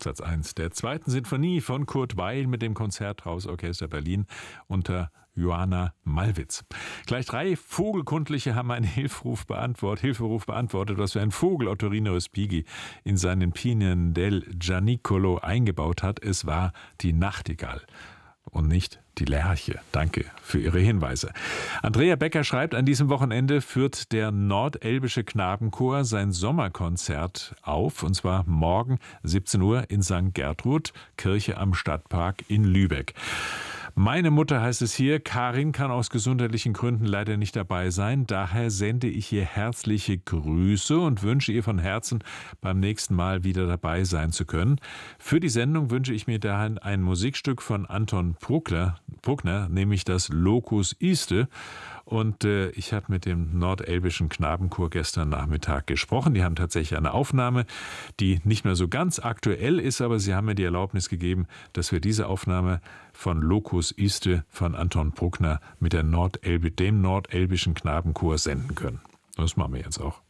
Platz 1 der zweiten Sinfonie von Kurt Weill mit dem Konzerthausorchester Berlin unter Johanna Malwitz. Gleich 3 Vogelkundliche haben einen Hilferuf beantwortet, was für ein Vogel Ottorino Respighi in seinen Pinien del Gianicolo eingebaut hat. Es war die Nachtigall und nicht die Lerche. Danke für Ihre Hinweise. Andrea Becker schreibt, an diesem Wochenende führt der Nordelbische Knabenchor sein Sommerkonzert auf, und zwar morgen 17 Uhr in St. Gertrud, Kirche am Stadtpark in Lübeck. Meine Mutter, heißt es hier, Karin kann aus gesundheitlichen Gründen leider nicht dabei sein. Daher sende ich ihr herzliche Grüße und wünsche ihr von Herzen, beim nächsten Mal wieder dabei sein zu können. Für die Sendung wünsche ich mir daher ein Musikstück von Anton Bruckner, nämlich das Locus Iste. Und ich habe mit dem Nordelbischen Knabenchor gestern Nachmittag gesprochen. Die haben tatsächlich eine Aufnahme, die nicht mehr so ganz aktuell ist, aber sie haben mir die Erlaubnis gegeben, dass wir diese Aufnahme von Locus Iste von Anton Bruckner mit dem Nordelbischen Knabenchor senden können. Das machen wir jetzt auch.